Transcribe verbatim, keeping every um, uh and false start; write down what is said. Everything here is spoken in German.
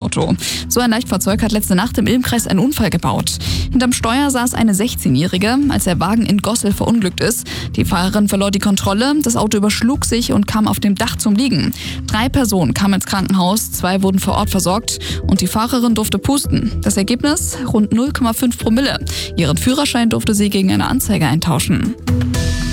Auto. So ein Leichtfahrzeug hat letzte Nacht im Ilmkreis einen Unfall gebaut. Hinterm Steuer saß eine sechzehnjährige, als der Wagen in Gossel verunglückt ist. Die Fahrerin verlor die Kontrolle, das Auto überschlug sich und kam auf dem Dach zum Liegen. Drei Personen kamen ins Krankenhaus, zwei wurden vor Ort versorgt und die Fahrerin durfte pusten. Das Ergebnis? Rund null Komma fünf Promille. Ihren Führerschein durfte sie gegen eine Anzeige eintauschen.